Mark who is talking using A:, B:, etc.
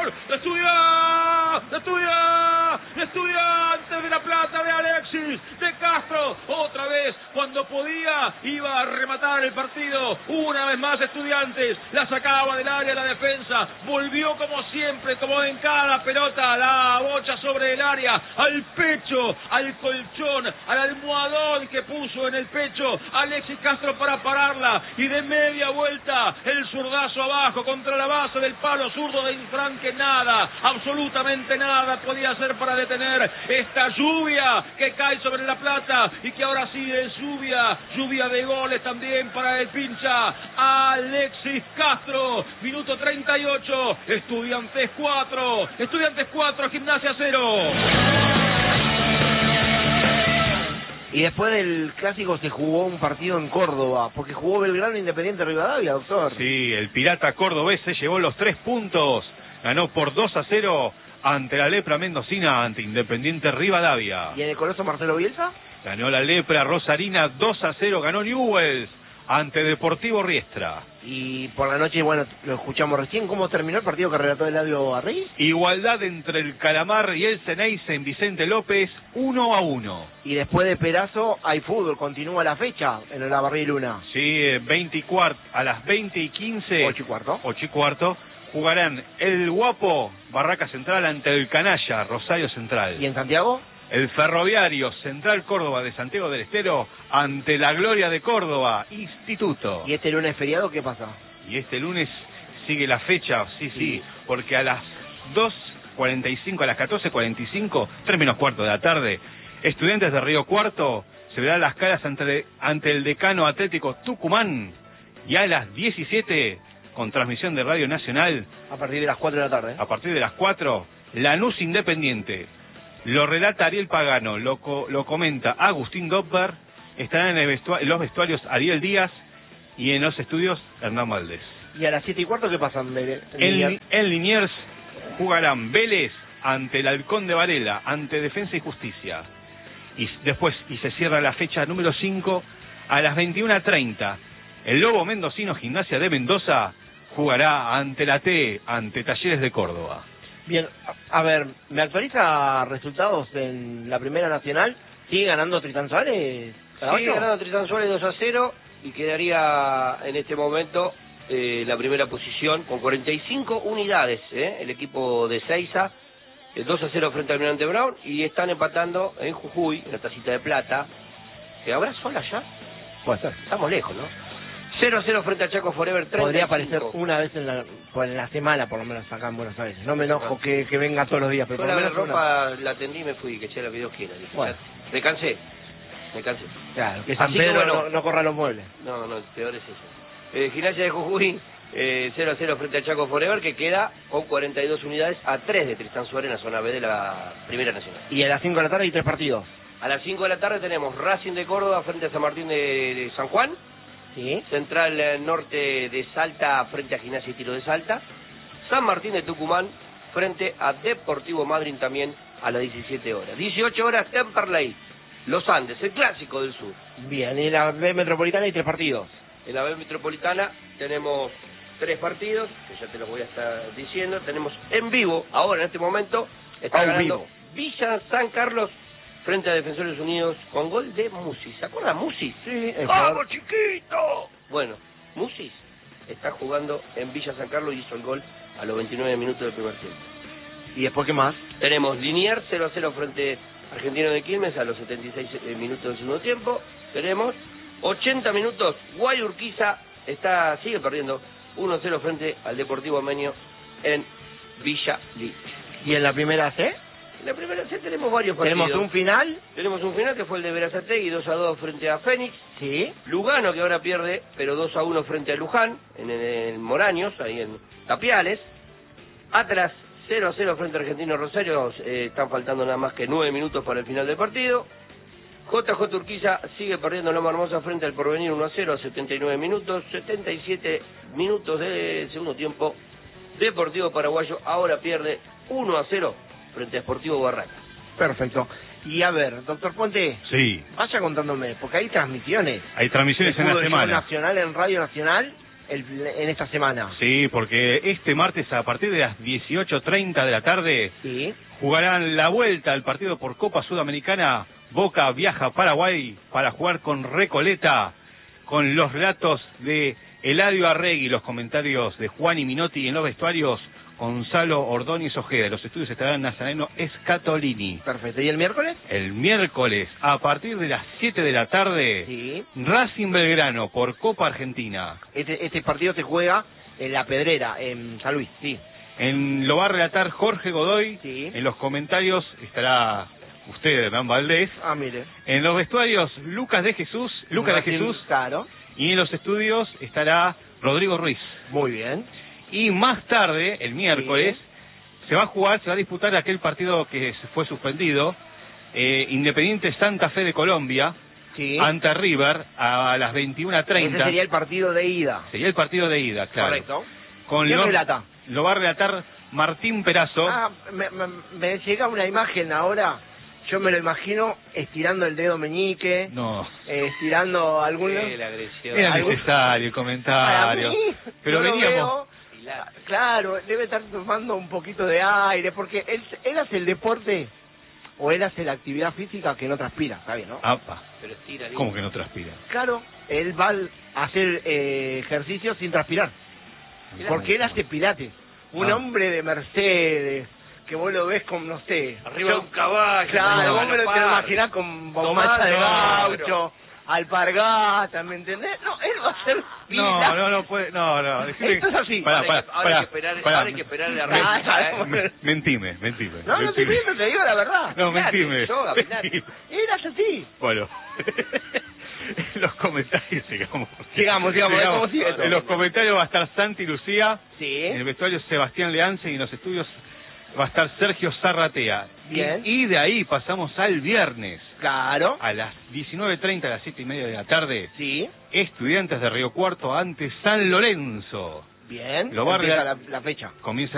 A: gol. Estudiantes de La Plata, de Alexis, de Castro, otra vez, cuando podía, iba a rematar el partido, una vez más Estudiantes, la sacaba del área la defensa, volvió como siempre, como en cada pelota, la bocha sobre el área, al pecho, al colchón, al almohadón que puso en el pecho Alexis Castro para pararla, y de media vuelta, el zurdazo abajo, contra la base del palo zurdo de Infran, que nada, absolutamente nada podía hacer para detener esta lluvia que cae sobre La Plata y que ahora sí es lluvia de goles también para el pincha Alexis Castro. Minuto 38, Estudiantes 4, Gimnasia 0.
B: Y después del clásico se jugó un partido en Córdoba, porque jugó Belgrano Independiente Rivadavia, doctor.
C: Sí, el Pirata cordobés se llevó los 3 puntos, ganó por 2-0 ante la Lepra mendocina, ante Independiente Rivadavia.
B: ¿Y en el Coloso Marcelo Bielsa?
C: Ganó la Lepra rosarina 2-0, ganó Newell's ante Deportivo Riestra.
B: Y por la noche, bueno, lo escuchamos recién, ¿cómo terminó el partido que relató Eladio Arrey?
C: Igualdad entre el Calamar y el Ceneice en Vicente López, 1-1.
B: Y después de Perazo hay fútbol, continúa la fecha en el Olavarría y Luna.
C: Sí, a las 20:15.
B: 8:15.
C: Jugarán el Guapo, Barraca Central, ante el Canalla, Rosario Central.
B: ¿Y en Santiago?
C: El Ferroviario, Central Córdoba de Santiago del Estero, ante la Gloria de Córdoba, Instituto.
B: ¿Y este lunes feriado qué pasa?
C: Y este lunes sigue la fecha, sí, porque a las 2:45, a las 14:45, 3:15 de la tarde, Estudiantes de Río Cuarto se verán las caras ante el Decano Atlético Tucumán, y a las 17, con transmisión de Radio Nacional,
B: a partir de las 4 de la tarde.
C: A partir de las 4, Lanús Independiente. Lo relata Ariel Pagano, lo comenta Agustín Doppler, estarán en los vestuarios Ariel Díaz y en los estudios Hernán Valdés.
B: ¿Y a las 7:15 qué pasan?
C: En Liniers jugarán Vélez ante el Halcón de Varela, ante Defensa y Justicia. Y después, se cierra la fecha número 5, a las 21:30. El Lobo Mendocino Gimnasia de Mendoza jugará ante la T, ante Talleres de Córdoba.
B: Bien, a ver, ¿me actualiza resultados en la Primera Nacional? ¿Sigue ganando Tristan Suárez?
D: Sigue ganando Tristan Suárez 2-0 y quedaría en este momento la primera posición con 45 unidades, el equipo de Seiza, 2-0 frente al Almirante Brown, y están empatando en Jujuy, en la tacita de plata. ¿Habrá sol allá?
B: Puede ser.
D: Estamos lejos, ¿no? 0-0 frente a Chaco Forever 35.
B: Podría aparecer una vez en la semana, por lo menos acá en Buenos Aires. No me enojo que venga todos los días, pero
D: yo
B: por lo menos
D: la ropa la atendí y me fui, que eché lo que Dios quiera. Bueno. Me cansé.
B: Claro, que San Pedro bueno, no corra los muebles.
D: No, peor es eso. Gimnasia de Jujuy, 0-0 frente a Chaco Forever, que queda con 42 unidades a 3 de Tristan Suárez en la zona B de la Primera Nacional.
B: Y a las 5 de la tarde hay 3 partidos.
D: A las 5 de la tarde tenemos Racing de Córdoba frente a San Martín de San Juan.
B: Sí.
D: Central Norte de Salta frente a Gimnasia y Tiro de Salta. San Martín de Tucumán frente a Deportivo Madryn también a las 17 horas. 18 horas Temperley, Los Andes, el clásico del sur.
B: Bien, y en la B Metropolitana hay 3 partidos.
D: En la B Metropolitana tenemos 3 partidos, que ya te los voy a estar diciendo. Tenemos en vivo, ahora en este momento, está ganando Villa San Carlos frente a Defensores Unidos con gol de Musis. ¿Se acuerdan Musis?
B: Sí.
D: ¡Vamos, chiquito! Bueno, Musis está jugando en Villa San Carlos y hizo el gol a los 29 minutos del primer tiempo.
B: ¿Y después qué más?
D: Tenemos Liniers 0-0 frente a Argentino de Quilmes a los 76 minutos del segundo tiempo. Tenemos 80 minutos, Guayurquiza sigue perdiendo 1-0 frente al Deportivo Armenio en Villa Libre.
B: ¿Y en la Primera C?
D: En la Primera C tenemos varios partidos.
B: ¿Tenemos un final?
D: Tenemos un final que fue el de Berazategui, 2-2 frente a Fénix.
B: Sí.
D: Lugano, que ahora pierde, pero 2-1 frente a Luján, en el Moraños, ahí en Tapiales. Atlas 0-0 frente a Argentino Rosario, están faltando nada más que 9 minutos para el final del partido. JJ Urquiza sigue perdiendo Loma Hermosa frente al Porvenir 1-0 a 79 minutos. 77 minutos del segundo tiempo. Deportivo Paraguayo ahora pierde 1-0 frente a Sportivo Barraca.
B: Perfecto. Y a ver, doctor Puente.
C: Sí.
B: Vaya contándome, porque hay transmisiones.
C: Hay transmisiones en la semana.
B: Nacional, en Radio Nacional. en esta semana.
C: Sí, porque este martes a partir de las 18:30 de la tarde
B: Sí.
C: jugarán la vuelta al partido por Copa Sudamericana. Boca viaja a Paraguay para jugar con Recoleta, con los relatos de Eladio Arregui, los comentarios de Juan y Minotti en los vestuarios, Gonzalo Ordóñez Ojeda. Los estudios estarán Nazareno Escatolini.
B: Perfecto. ¿Y el miércoles?
C: El miércoles, a partir de las 7 de la tarde,
B: Sí.
C: Racing Belgrano por Copa Argentina.
B: Este partido se juega en La Pedrera, en San Luis, sí.
C: Lo va a relatar Jorge Godoy.
B: Sí.
C: En los comentarios estará usted, Hernán Valdés.
B: Ah, mire.
C: En los vestuarios, Lucas de Jesús.
B: Claro.
C: Y en los estudios estará Rodrigo Ruiz.
B: Muy bien.
C: Y más tarde, el miércoles, se va a disputar aquel partido que se fue suspendido, Independiente Santa Fe de Colombia,
B: Sí.
C: ante River, a las 21:30.
B: Ese sería el partido de ida.
C: Sería el partido de ida, claro.
B: Correcto.
C: Con
B: ¿Quién relata?
C: Lo va a relatar Martín Perazo.
B: Ah, me llega una imagen ahora. Yo me lo imagino estirando el dedo meñique,
C: No,
B: estirando algún...
D: La agresión.
C: era
B: algún-
C: necesario el comentario.
B: Para mí,
C: Pero
B: yo lo
C: veníamos...
B: veo, claro, debe estar tomando un poquito de aire, porque él hace el deporte o él hace la actividad física que no transpira, ¿está bien, no?
C: Apa,
D: Pero estira,
C: ¿cómo que no transpira?
B: Claro, él va a hacer ejercicio sin transpirar, porque él hace pilates. Un
C: Ah.
B: hombre de Mercedes, que vos lo ves con, no sé...
D: Arriba de un caballo.
B: Claro,
C: No,
B: vos me lo te lo imaginás con bombacha de gaucho, alpargata, ¿me entendés? No, él va a hacer pilates.
C: No puede, no. decime-
B: Esto es así.
C: Pará,
D: Ahora hay que esperar, ahora hay que esperar la réplica, ¿eh?
B: Mentime.
C: Mentime.
B: No, no te miento, te digo la verdad.
C: No,
B: Pilates,
C: mentime.
D: yoga, pilates.
B: Él hace así.
C: Bueno, los comentarios,
B: Sigamos, ¿cómo sigue esto?
C: En los comentarios va a estar Santi Lucía,
B: Sí.
C: en el vestuario Sebastián Leance y en los estudios va a estar Sergio Zarratea.
B: Bien.
C: Y de ahí pasamos al viernes,
B: Claro.
C: a las 19:30, a las 7:30 de la tarde,
B: Sí.
C: Estudiantes de Río Cuarto ante San Lorenzo.
B: Bien.
C: Lo va a
B: Empieza
C: regalar-
B: la fecha.
C: Comienza